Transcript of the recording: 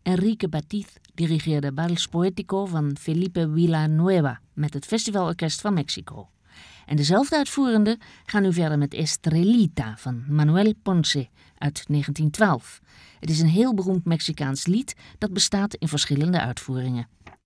Enrique Batiz dirigeerde Vals Poético van Felipe Villanueva met het Festivalorkest van Mexico. En dezelfde uitvoerenden gaan nu verder met Estrelita van Manuel Ponce uit 1912. Het is een heel beroemd Mexicaans lied dat bestaat in verschillende uitvoeringen.